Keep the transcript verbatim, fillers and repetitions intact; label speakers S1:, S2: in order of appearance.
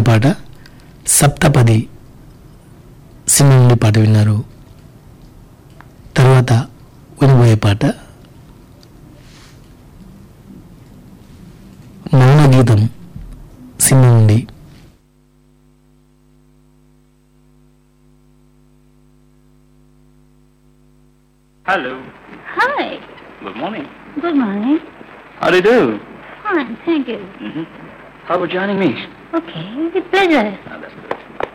S1: పాట సప్తపది సినిమా నుండి పాట విన్నారు. తర్వాత వినబోయే పాట మౌన గీతం సినిమా నుండి.
S2: Hello.
S3: Hi.
S2: Good morning.
S3: Good morning.
S2: How do you do?
S3: Fine, thank you.
S2: Mm-hmm. How about joining me?
S3: Okay, with pleasure.
S2: Ah, that's good.